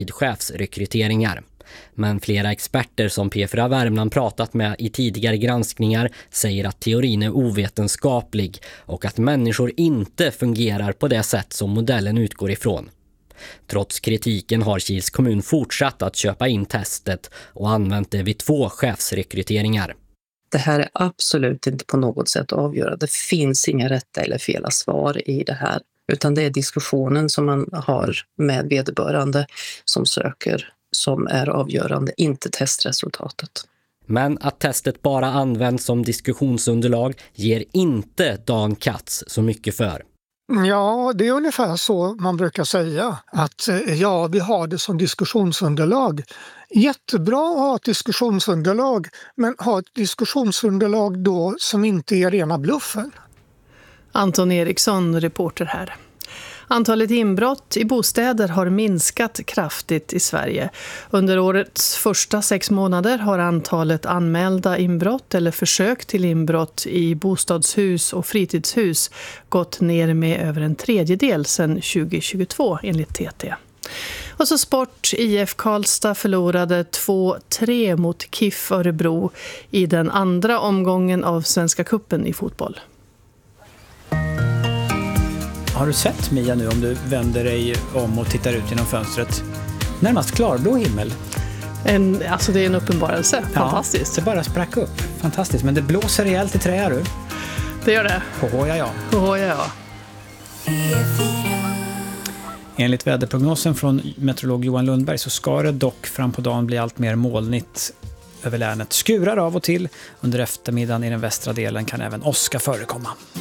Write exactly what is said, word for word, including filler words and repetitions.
vid chefsrekryteringar. Men flera experter som P fyra Värmland pratat med i tidigare granskningar säger att teorin är ovetenskaplig och att människor inte fungerar på det sätt som modellen utgår ifrån. Trots kritiken har Kils kommun fortsatt att köpa in testet och använt det vid två chefsrekryteringar. Det här är absolut inte på något sätt avgörande. Det finns inga rätta eller fel svar i det här. Utan det är diskussionen som man har med vederbörande som söker som är avgörande, inte testresultatet. Men att testet bara används som diskussionsunderlag ger inte Dan Katz så mycket för. Ja, det är ungefär så man brukar säga. Att ja, vi har det som diskussionsunderlag. Jättebra att ha ett diskussionsunderlag, men ha ett diskussionsunderlag då som inte är rena bluffen. Anton Eriksson, reporter här. Antalet inbrott i bostäder har minskat kraftigt i Sverige. Under årets första sex månader har antalet anmälda inbrott eller försök till inbrott i bostadshus och fritidshus gått ner med över en tredjedel sedan tjugo tjugotvå enligt T T. Och så sport. I F Karlstad förlorade två tre mot K I F Örebro i den andra omgången av Svenska cupen i fotboll. Har du sett, Mia, nu om du vänder dig om och tittar ut genom fönstret? Närmast klarblå himmel. En, alltså det är en uppenbarelse. Fantastiskt. Ja, det bara sprack upp. Fantastiskt. Men det blåser rejält i trä, du. Det gör det. Hoho, ja, ja. Hoho, ja, ja. Enligt väderprognosen från meteorolog Johan Lundberg så ska det dock fram på dagen bli allt mer molnigt över länet. Skurar av och till. Under eftermiddagen i den västra delen kan även åska förekomma.